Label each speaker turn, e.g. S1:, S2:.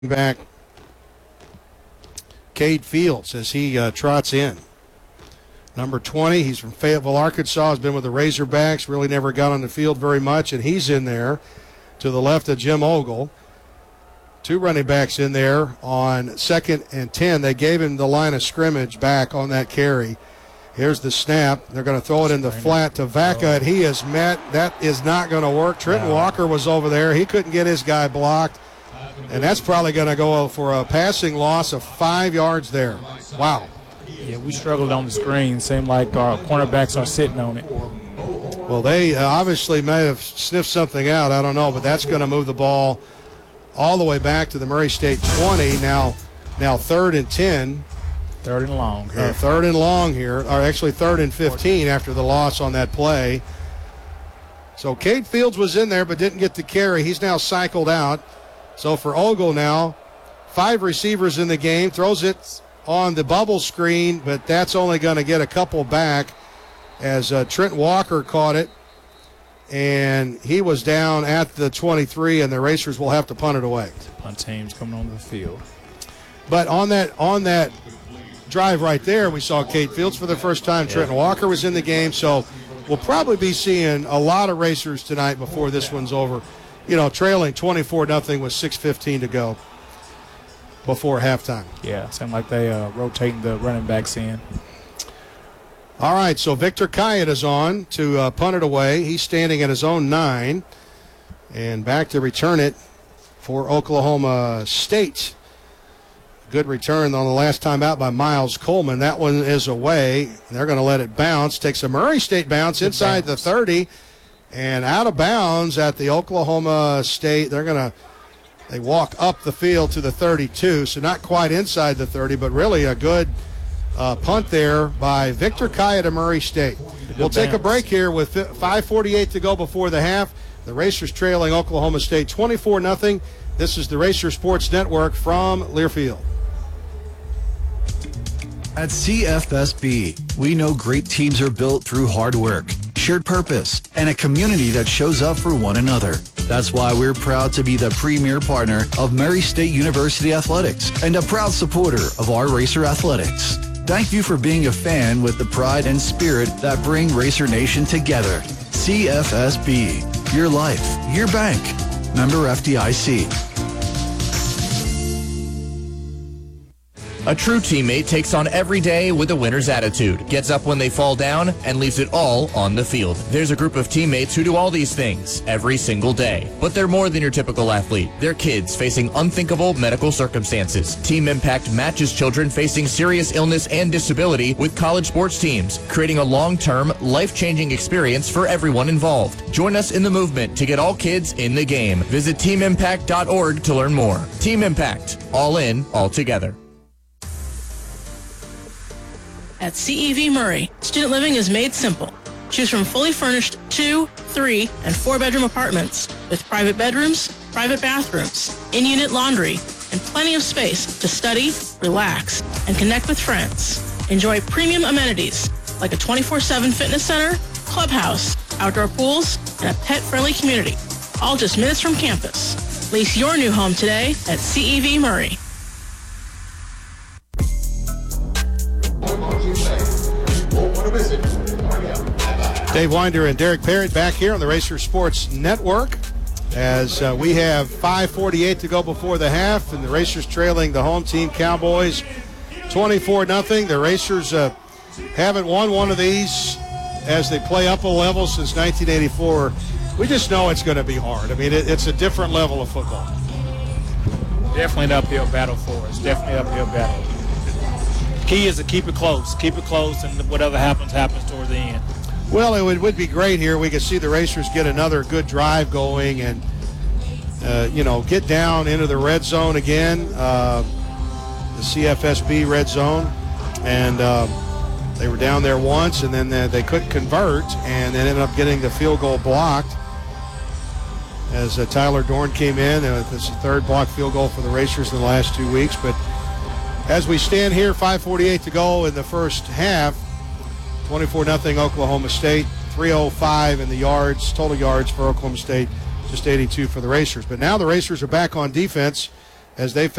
S1: back Cade Fields as he trots in. Number 20, he's from Fayetteville, Arkansas, has been with the Razorbacks, really never got on the field very much, and he's in there to the left of Jim Ogle. Two running backs in there on 2nd and 10. They gave him the line of scrimmage back on that carry. Here's the snap. They're going to throw it in the flat to Vaca, and he is met. That is not going to work. Trenton Walker was over there. He couldn't get his guy blocked, and that's probably going to go for a passing loss of 5 yards there. Wow.
S2: Yeah, we struggled on the screen. Seemed like our cornerbacks are sitting on it.
S1: Well, they obviously may have sniffed something out. I don't know, but that's going to move the ball all the way back to the Murray State 20. Now 3rd and 10.
S2: 3rd and long here.
S1: 3rd and long here, or actually 3rd and 15 after the loss on that play. So Cade Fields was in there but didn't get the carry. He's now cycled out. So for Ogle now, 5 receivers in the game, throws it on the bubble screen, but that's only going to get a couple back as Trent Walker caught it, and he was down at the 23, and the Racers will have to punt it away.
S2: Punt team's coming onto the field.
S1: But on that drive right there, we saw Cade Fields for the first time. Yeah. Trenton Walker was in the game, so we'll probably be seeing a lot of Racers tonight before this one's over. You know, trailing 24-0 with 6:15 to go before halftime.
S2: Yeah, seemed like they rotating the running backs in.
S1: All right, so Victor Kayet is on to punt it away. He's standing at his own 9. And back to return it for Oklahoma State. Good return on the last time out by Miles Coleman. That one is away. They're going to let it bounce. Takes a Murray State bounce inside the 30 and out of bounds at the Oklahoma State. They walk up the field to the 32, so not quite inside the 30, but really a good punt there by Victor Kayet of Murray State. We'll take a break here with 5:48 to go before the half. The Racers trailing Oklahoma State 24-0. This is the Racer Sports Network from Learfield.
S3: At CFSB, we know great teams are built through hard work, shared purpose, and a community that shows up for one another. That's why we're proud to be the premier partner of Murray State University Athletics and a proud supporter of our Racer Athletics. Thank you for being a fan with the pride and spirit that bring Racer Nation together. CFSB, your life, your bank. Member FDIC.
S4: A true teammate takes on every day with a winner's attitude, gets up when they fall down, and leaves it all on the field. There's a group of teammates who do all these things every single day. But they're more than your typical athlete. They're kids facing unthinkable medical circumstances. Team Impact matches children facing serious illness and disability with college sports teams, creating a long-term, life-changing experience for everyone involved. Join us in the movement to get all kids in the game. Visit teamimpact.org to learn more. Team Impact. All in, all together.
S5: At CEV Murray, student living is made simple. Choose from fully furnished 2, 3, and 4-bedroom apartments with private bedrooms, private bathrooms, in-unit laundry, and plenty of space to study, relax, and connect with friends. Enjoy premium amenities like a 24/7 fitness center, clubhouse, outdoor pools, and a pet-friendly community, all just minutes from campus. Lease your new home today at CEV Murray.
S1: Dave Winder and Derek Parrott back here on the Racer Sports Network as we have 5:48 to go before the half, and the Racers trailing the home team Cowboys 24-0. The Racers haven't won one of these as they play up a level since 1984. We just know it's going to be hard. I mean, it's a different level of football.
S2: Definitely an uphill battle for us. Definitely an uphill battle. Key is to keep it close, and whatever happens toward the end.
S1: Well, it would be great here. We could see the Racers get another good drive going and, get down into the red zone again, the CFSB red zone. And they were down there once, and then they couldn't convert, and then ended up getting the field goal blocked as Tyler Dorn came in. It's the 3rd blocked field goal for the Racers in the last 2 weeks. But as we stand here, 5:48 to go in the first half, 24-0 Oklahoma State, 305 in the yards, total yards for Oklahoma State, just 82 for the Racers. But now the Racers are back on defense as they